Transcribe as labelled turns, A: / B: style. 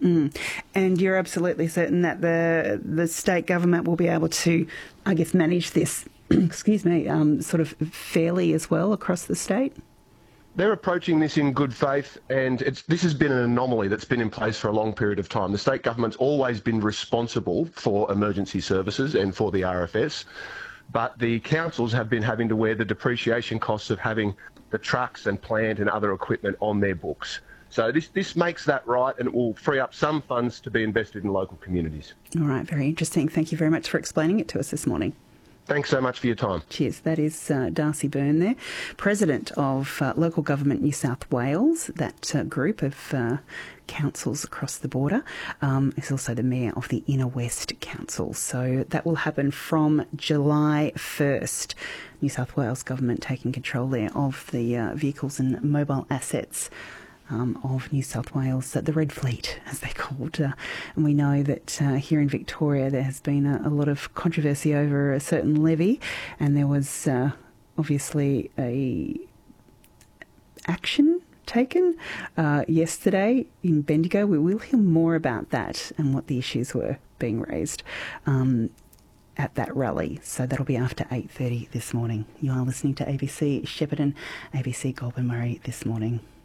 A: And you're absolutely certain that the state government will be able to, I guess, manage this, excuse me, sort of fairly as well across the state?
B: They're approaching this in good faith, and this has been an anomaly that's been in place for a long period of time. The state government's always been responsible for emergency services and for the RFS, but the councils have been having to wear the depreciation costs of having the trucks and plant and other equipment on their books. So this makes that right, and it will free up some funds to be invested in local communities.
A: All right, very interesting. Thank you very much for explaining it to us this morning.
B: Thanks so much for your time.
A: Cheers. That is Darcy Byrne there, President of Local Government New South Wales, that group of councils across the border. Is also the Mayor of the Inner West Council. So that will happen from July 1st. New South Wales Government taking control there of the vehicles and mobile assets of New South Wales, the Red Fleet, as they're called. And we know that here in Victoria there has been a lot of controversy over a certain levy, and there was obviously a action taken yesterday in Bendigo. We will hear more about that and what the issues were being raised at that rally. So that'll be after 8:30 this morning. You are listening to ABC Shepparton, ABC Goulburn Murray this morning.